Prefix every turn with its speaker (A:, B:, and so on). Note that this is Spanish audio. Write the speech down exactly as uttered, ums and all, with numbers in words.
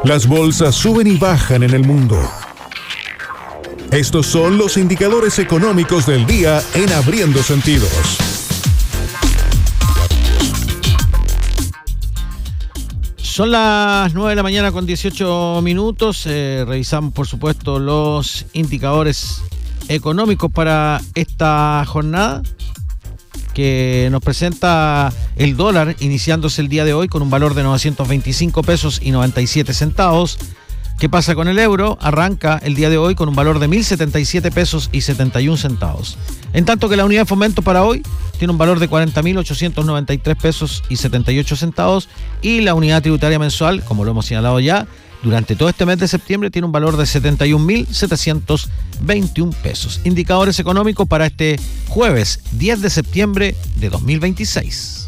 A: Las bolsas suben y bajan en el mundo. Estos son los indicadores económicos del día en Abriendo Sentidos.
B: Son las nueve de la mañana con dieciocho minutos. Eh, revisamos, por supuesto, los indicadores económicos para esta jornada, que nos presenta el dólar iniciándose el día de hoy con un valor de novecientos veinticinco pesos y noventa y siete centavos. ¿Qué pasa con el euro? Arranca el día de hoy con un valor de mil setenta y siete pesos y setenta y un centavos. En tanto que la unidad de fomento para hoy tiene un valor de cuarenta mil ochocientos noventa y tres pesos y setenta y ocho centavos, y la unidad tributaria mensual, como lo hemos señalado ya, durante todo este mes de septiembre tiene un valor de setenta y un mil setecientos veintiún pesos. Indicadores económicos para este jueves diez de septiembre de dos mil veintiséis.